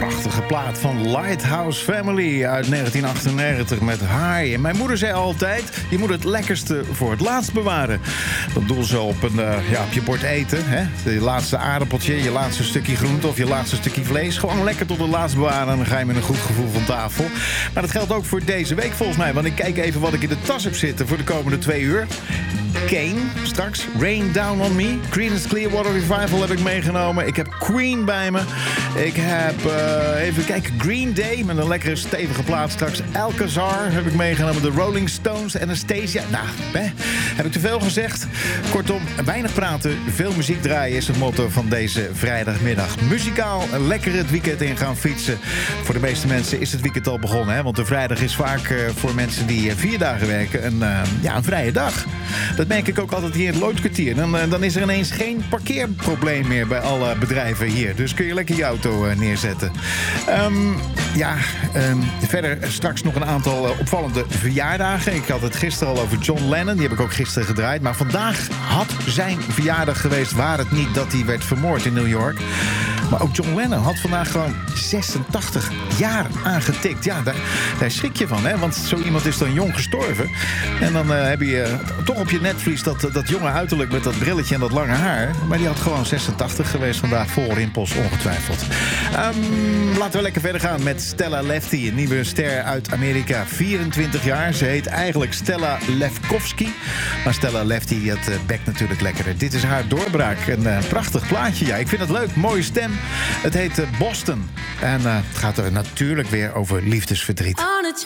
prachtige plaat van Lighthouse Family uit 1998 met High. En mijn moeder zei altijd, je moet het lekkerste voor het laatst bewaren. Dat doel ze op je bord eten. Hè? Je laatste aardappeltje, je laatste stukje groente of je laatste stukje vlees. Gewoon lekker tot het laatst bewaren en dan ga je met een goed gevoel van tafel. Maar dat geldt ook voor deze week volgens mij. Want ik kijk even wat ik in de tas heb zitten voor de komende 2 uur. Kane, straks. Rain Down On Me. Creedence Clearwater Revival heb ik meegenomen. Ik heb Queen bij me. Ik heb, even kijken, Green Day met een lekkere stevige plaat straks. Alcazar heb ik meegenomen. De Rolling Stones, Anastasia. Nou, heb ik te veel gezegd? Kortom, weinig praten, veel muziek draaien is het motto van deze vrijdagmiddag. Muzikaal lekker het weekend in gaan fietsen. Voor de meeste mensen is het weekend al begonnen. Hè? Want de vrijdag is vaak voor mensen die 4 dagen werken een vrije dag. Dat merk ik ook altijd hier in het Loodkwartier. Dan is er ineens geen parkeerprobleem meer bij alle bedrijven hier. Dus kun je lekker je auto neerzetten. Verder straks nog een aantal opvallende verjaardagen. Ik had het gisteren al over John Lennon. Die heb ik ook gisteren gedraaid. Maar vandaag had zijn verjaardag geweest. Waar het niet dat hij werd vermoord in New York. Maar ook John Lennon had vandaag gewoon 86 jaar aangetikt. Ja, daar schrik je van, hè? Want zo iemand is dan jong gestorven. En dan heb je toch op je netvlies dat jonge uiterlijk met dat brilletje en dat lange haar. Maar die had gewoon 86 geweest vandaag, vol rimpels ongetwijfeld. Laten we lekker verder gaan met Stella Lefty, een nieuwe ster uit Amerika. 24 jaar. Ze heet eigenlijk Stella Lefkowski. Maar Stella Lefty, dat bekt natuurlijk lekkerder. Dit is haar doorbraak. Een prachtig plaatje. Ja, ik vind het leuk. Mooie stem. Het heet Boston. En het gaat er natuurlijk weer over liefdesverdriet.